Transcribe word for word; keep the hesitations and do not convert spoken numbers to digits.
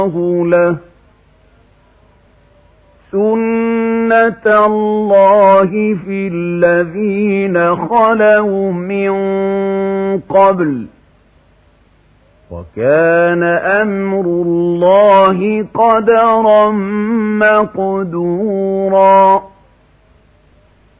له سُنَّةَ اللَّهِ فِي الَّذِينَ خَلَوْا مِن قَبْلُ وَكَانَ أَمْرُ اللَّهِ قَدَرًا مَّقْدُورًا